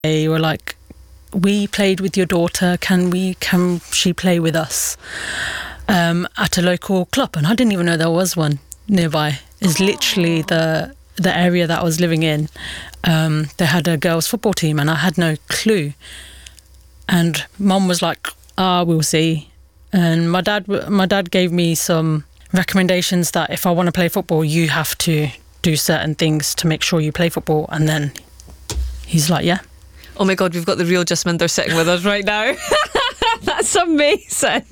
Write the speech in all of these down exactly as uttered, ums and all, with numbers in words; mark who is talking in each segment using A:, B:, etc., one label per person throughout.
A: They were like, we played with your daughter, can we can she play with us um, at a local club? And I didn't even know there was one nearby. It's oh. literally the the area that I was living in. Um, they had a girls' football team and I had no clue. And Mum was like, ah, we'll see. And my dad, my dad gave me some recommendations that if I want to play football, you have to do certain things to make sure you play football. And then he's like, yeah.
B: Oh my God, we've got the real Jasminder sitting with us right now. That's amazing.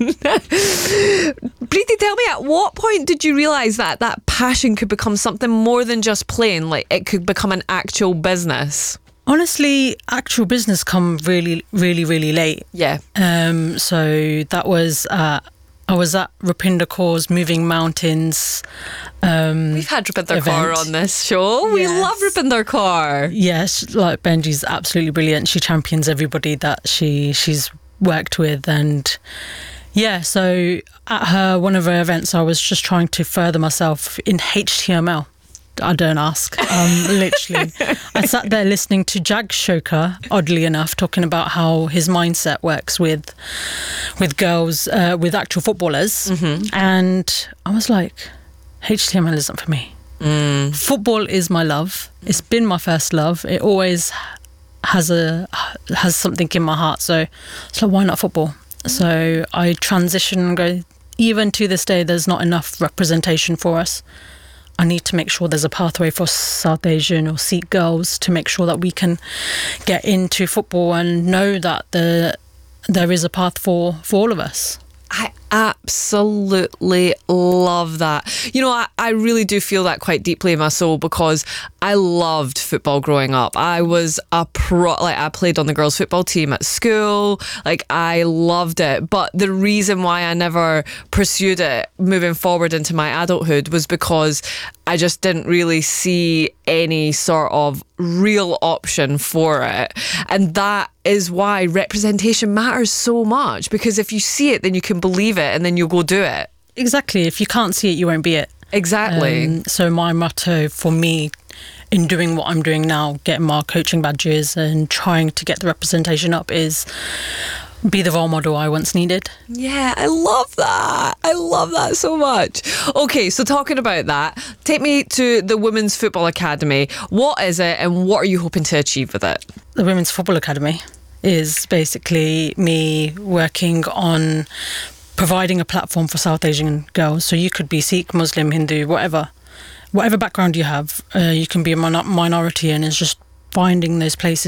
B: Preeti, tell me, at what point did you realise that that passion could become something more than just playing? Like, it could become an actual business?
A: Honestly, actual business come really, really, really late.
B: Yeah.
A: Um. So that was, uh, I was at Rupinder Kaur's Moving Mountains um,
B: We've had Rupinder Kaur on this show.
A: Yes.
B: We love Rupinder Kaur.
A: Yes, like Benji's absolutely brilliant. She champions everybody that she she's worked with. And yeah, so at her, one of her events, I was just trying to further myself in H T M L. I don't ask. Um, literally. I sat there listening to Jag Shoka, oddly enough, talking about how his mindset works with with girls, uh, with actual footballers. Mm-hmm. And I was like, H T M L isn't for me. Mm. Football is my love. It's been my first love. It always has a has something in my heart. So it's like, why not football? So I transition and go, even to this day, there's not enough representation for us. I need to make sure there's a pathway for South Asian or Sikh girls to make sure that we can get into football and know that the there is a path for, for all of us.
B: I absolutely love that. You know, I, I really do feel that quite deeply in my soul because I loved football growing up. I was a pro, like I played on the girls' football team at school. Like I loved it. But the reason why I never pursued it moving forward into my adulthood was because I just didn't really see any sort of real option for it. And that is why representation matters so much, because if you see it, then you can believe it and then you'll go do it.
A: Exactly. If you can't see it, you won't be it.
B: Exactly.
A: Um, so my motto for me in doing what I'm doing now, getting my coaching badges and trying to get the representation up, is be the role model I once needed.
B: Yeah, I love that. I love that so much. Okay, so talking about that, take me to the Women's Football Academy. What is it and what are you hoping to achieve with it?
A: The Women's Football Academy is basically me working on providing a platform for South Asian girls. So you could be Sikh, Muslim, Hindu, whatever. Whatever background you have, uh, you can be a min- minority, and it's just finding those places